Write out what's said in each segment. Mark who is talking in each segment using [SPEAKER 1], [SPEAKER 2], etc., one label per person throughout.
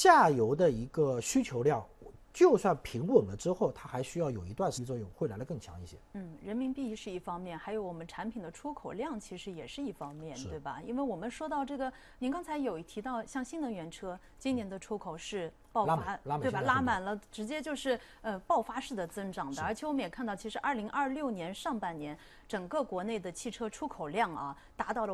[SPEAKER 1] 下游的一个需求量，就算平稳了之后，它还需要有一段时间作用，会来得更强一些。
[SPEAKER 2] 人民币是一方面，还有我们产品的出口量其实也是一方面，对吧？因为我们说到这个，您刚才有提到，像新能源车今年的出口是爆发，对吧？拉满了，直接就是爆发式的增长的。而且我们也看到，其实2026年上半年整个国内的汽车出口量啊，达到了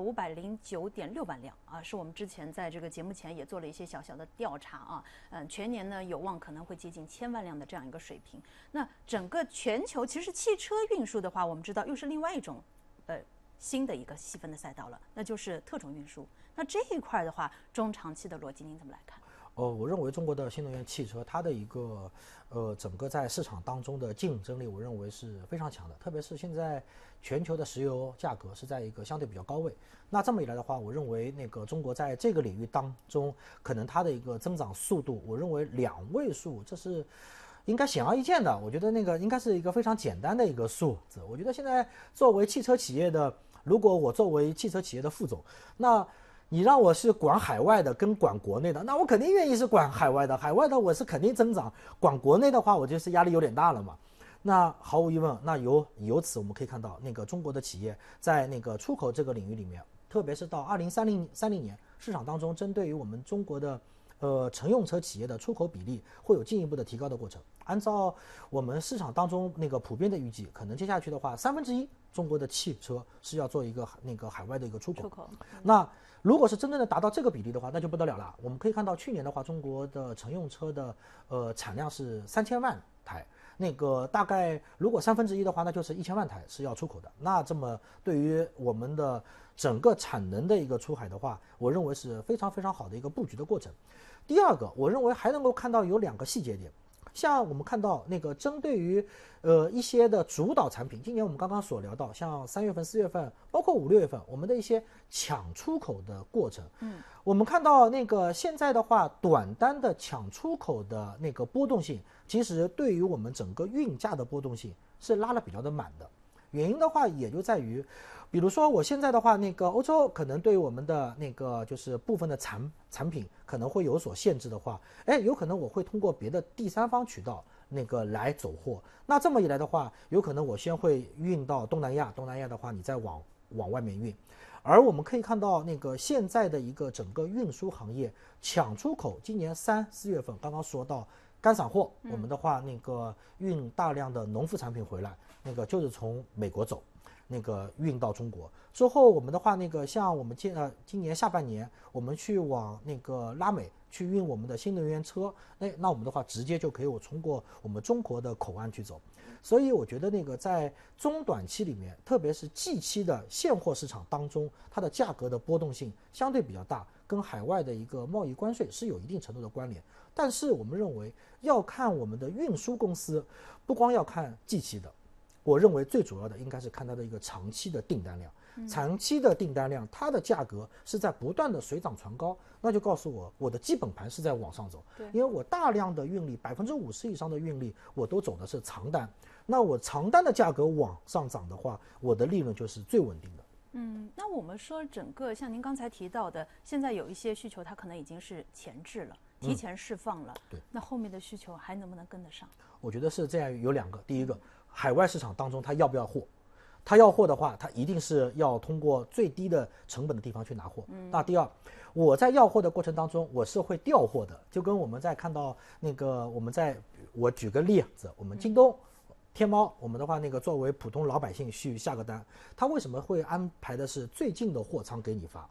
[SPEAKER 2] 509.6万辆啊，是我们之前在这个节目前也做了一些小小的调查啊。全年呢有望可能会接近1000万辆的这样一个水平。那整个全球其实汽车运输的话，我们知道又是另外一种新的一个细分的赛道了，那就是特种运输。那这一块的话，中长期的逻辑您怎么来看？
[SPEAKER 1] 我认为中国的新能源汽车它的一个整个在市场当中的竞争力，我认为是非常强的。特别是现在全球的石油价格是在一个相对比较高位，那这么一来的话，我认为那个中国在这个领域当中，可能它的一个增长速度，我认为2位数，这是应该显而易见的。我觉得那个应该是一个非常简单的一个数字。我觉得现在作为汽车企业的，如果我作为汽车企业的副总，那你让我是管海外的跟管国内的，那我肯定愿意是管海外的，海外的我是肯定增长，管国内的话我就是压力有点大了嘛。那毫无疑问，那由此我们可以看到，那个中国的企业在那个出口这个领域里面，特别是到2030年市场当中，针对于我们中国的乘用车企业的出口比例会有进一步的提高的过程。按照我们市场当中那个普遍的预计，可能接下去的话1/3中国的汽车是要做一个那个海外的一个出口。那如果是真正的达到这个比例的话，那就不得了了。我们可以看到去年的话，中国的乘用车的产量是3000万台，那个大概如果1/3的话，那就是1000万台是要出口的。那这么对于我们的整个产能的一个出海的话，我认为是非常非常好的一个布局的过程。第二个，我认为还能够看到有2个细节点。像我们看到那个针对于一些的主导产品，今年我们刚刚所聊到，像3月份、4月份，包括5、6月份，我们的一些抢出口的过程，我们看到那个现在的话，短单的抢出口的那个波动性，其实对于我们整个运价的波动性是拉了比较的满的。原因的话，也就在于，比如说我现在的话，那个欧洲可能对我们的那个就是部分的产品可能会有所限制的话，有可能我会通过别的第三方渠道那个来走货。那这么一来的话，有可能我先会运到东南亚，东南亚的话你再往外面运。而我们可以看到，那个现在的一个整个运输行业抢出口，今年3、4月份刚刚说到干散货，我们的话那个运大量的农副产品回来，那个就是从美国走，那个运到中国之后，我们的话那个像我们今年下半年，我们去往那个拉美去运我们的新能源车，那我们的话直接就可以通过我们中国的口岸去走。所以我觉得那个在中短期里面，特别是季期的现货市场当中，它的价格的波动性相对比较大，跟海外的一个贸易关税是有一定程度的关联。但是我们认为要看我们的运输公司，不光要看季期的，我认为最主要的应该是看它的一个长期的订单量。长期的订单量，它的价格是在不断的水涨船高，那就告诉我的基本盘是在往上走。因为我大量的运力，50%以上的运力，我都走的是长单。那我长单的价格往上涨的话，我的利润就是最稳定的。
[SPEAKER 2] 那我们说整个像您刚才提到的，现在有一些需求它可能已经是前置了，提前释放了，
[SPEAKER 1] 对，
[SPEAKER 2] 那后面的需求还能不能跟得上？
[SPEAKER 1] 我觉得是这样，有2个，第一个，海外市场当中它要不要货？他要货的话，他一定是要通过最低的成本的地方去拿货。那第二，我在要货的过程当中，我是会调货的，就跟我们在看到那个我举个例子，我们京东、天猫，我们的话那个作为普通老百姓去下个单，他为什么会安排的是最近的货仓给你发？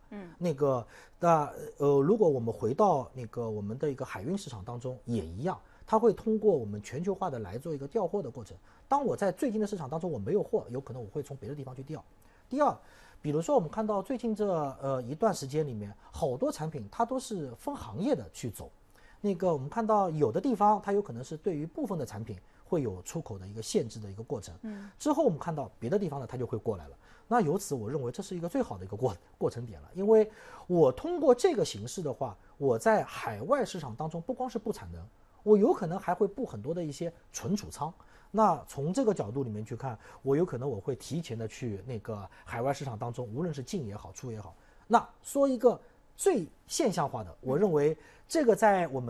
[SPEAKER 1] 如果我们回到那个我们的一个海运市场当中也一样。它会通过我们全球化的来做一个调货的过程。当我在最近的市场当中我没有货，有可能我会从别的地方去调。第二，比如说我们看到最近这一段时间里面，好多产品它都是分行业的去走。那个我们看到有的地方它有可能是对于部分的产品会有出口的一个限制的一个过程。之后我们看到别的地方呢它就会过来了。那由此我认为这是一个最好的一个过程点了，因为我通过这个形式的话，我在海外市场当中不光是布产能。我有可能还会布很多的一些存储仓，那从这个角度里面去看，我有可能我会提前的去那个海外市场当中，无论是进也好，出也好。那说一个最现象化的，我认为这个在我们